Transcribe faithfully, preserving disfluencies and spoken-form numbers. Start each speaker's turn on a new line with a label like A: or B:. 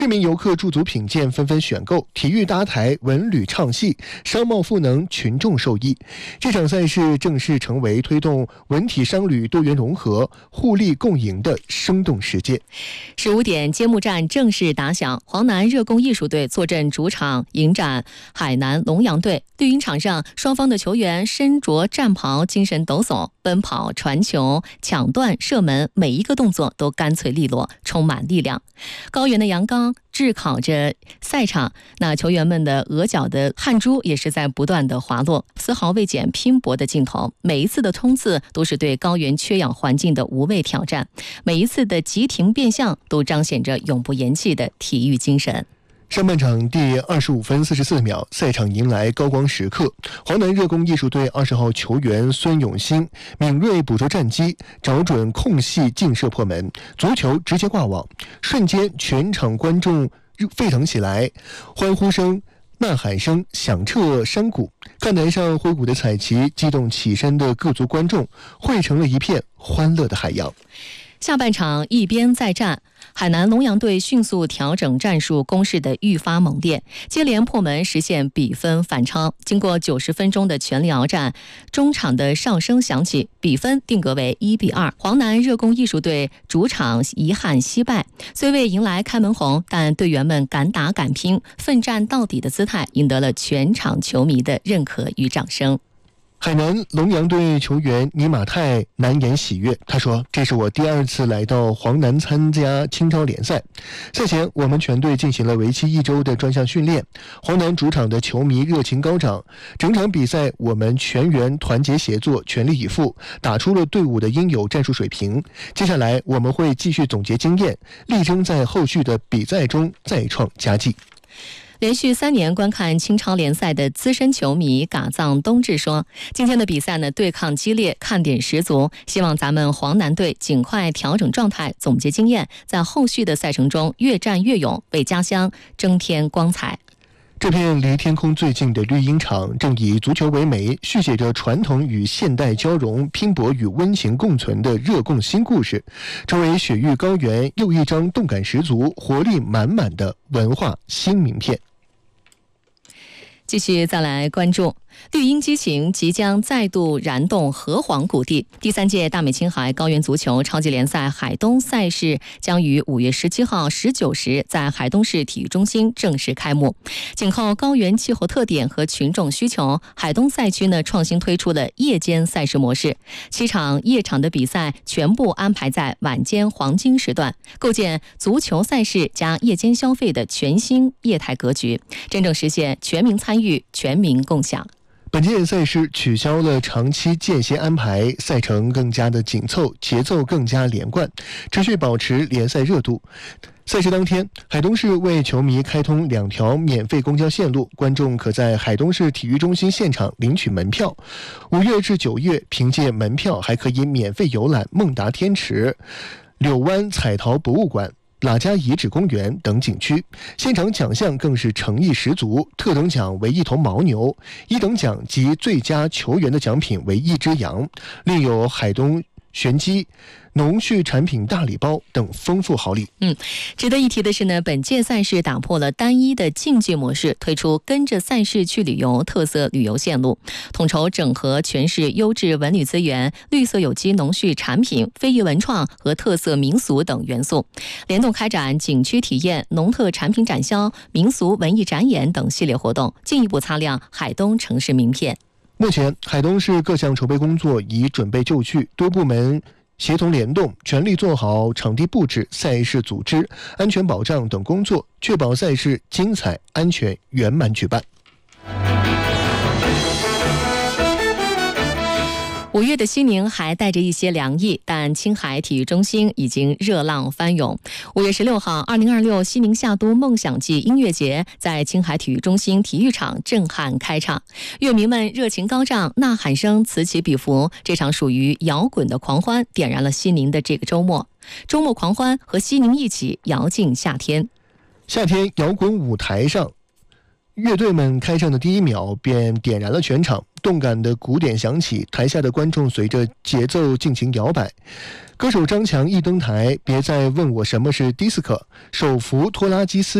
A: 市民游客驻足品鉴，纷纷选购，体育搭台，文旅唱戏，商贸赋能，群众受益。这场赛事正式成为推动文体商旅多元融合、互利共赢的生动实践。
B: 十五点，揭幕战正式打响，黄南热贡艺术队坐镇主场迎战海南龙阳队。绿茵场上，双方的球员身着战袍，精神抖擞，奔跑、传球、抢断、射门，每一个动作都干脆利落，充满力量。高原的阳刚炙烤着赛场，那球员们的额角的汗珠也是在不断的滑落，丝毫未减拼搏的劲头。每一次的冲刺都是对高原缺氧环境的无畏挑战，每一次的急停变向都彰显着永不言弃的体育精神。
A: 上半场第二十五分四十四秒，赛场迎来高光时刻。黄南热贡艺术队二十号球员孙永兴敏锐捕捉战机，找准空隙劲射破门，足球直接挂网，瞬间全场观众沸腾起来，欢呼声、呐喊声响彻山谷。看台上挥舞的彩旗，激动起身的各族观众，汇成了一片欢乐的海洋。
B: 下半场一边再战，海南龙阳队迅速调整战术，攻势的愈发猛烈，接连破门实现比分反超。经过九十分钟的全力鏖战，中场的哨声响起，比分定格为一比二。黄南热贡艺术队主场遗憾惜败，虽未迎来开门红，但队员们敢打敢拼、奋战到底的姿态，赢得了全场球迷的认可与掌声。
A: 海南龙阳队球员尼马泰难言喜悦，他说：“这是我第二次来到黄南参加青超联赛。赛前，我们全队进行了为期一周的专项训练。黄南主场的球迷热情高涨，整场比赛我们全员团结协作，全力以赴，打出了队伍的应有战术水平。接下来，我们会继续总结经验，力争在后续的比赛中再创佳绩。”
B: 连续三年观看青超联赛的资深球迷嘎藏冬至说：“今天的比赛呢，对抗激烈，看点十足。希望咱们黄南队尽快调整状态，总结经验，在后续的赛程中越战越勇，为家乡增添光彩。”
A: 这片离天空最近的绿茵场，正以足球为媒，续写着传统与现代交融、拼搏与温情共存的热贡新故事，成为雪域高原又一张动感十足、活力满满的文化新名片。
B: 继续再来关注绿茵激情即将再度燃动河湟谷地。第三届大美青海高原足球超级联赛海东赛事将于五月十七号十九时在海东市体育中心正式开幕。紧靠高原气候特点和群众需求，海东赛区呢创新推出了夜间赛事模式，七场夜场的比赛全部安排在晚间黄金时段，构建足球赛事加夜间消费的全新业态格局，真正实现全民参与、全民共享。
A: 本届赛事取消了长期间歇安排，赛程更加的紧凑，节奏更加连贯，持续保持联赛热度。赛事当天，海东市为球迷开通两条免费公交线路，观众可在海东市体育中心现场领取门票。五月至九月，凭借门票还可以免费游览孟达天池、柳湾彩陶博物馆、喇家遗址公园等景区，现场奖项更是诚意十足，特等奖为一头牦牛，一等奖及最佳球员的奖品为一只羊，另有海东玄机、农畜产品大礼包等丰富好礼。
B: 嗯，值得一提的是呢，本届赛事打破了单一的竞技模式，推出跟着赛事去旅游特色旅游线路，统筹整合全市优质文旅资源、绿色有机农畜产品、非遗文创和特色民俗等元素，联动开展景区体验、农特产品展销、民俗文艺展演等系列活动，进一步擦亮海东城市名片。
A: 目前，海东市各项筹备工作已准备就绪，多部门协同联动，全力做好场地布置、赛事组织、安全保障等工作，确保赛事精彩、安全、圆满举办。
B: 五月的西宁还带着一些凉意，但青海体育中心已经热浪翻涌。五月十六号，二零二六西宁夏都梦想季音乐节在青海体育中心体育场震撼开场，乐迷们热情高涨，呐喊声此起彼伏。这场属于摇滚的狂欢，点燃了西宁的这个周末。周末狂欢和西宁一起摇进夏天。
A: 夏天摇滚舞台上， 乐队们开唱的第一秒便点燃了全场，动感的鼓点响起，台下的观众随着节奏尽情摇摆。歌手张强一登台，别再问我什么是迪斯科，手扶拖拉机司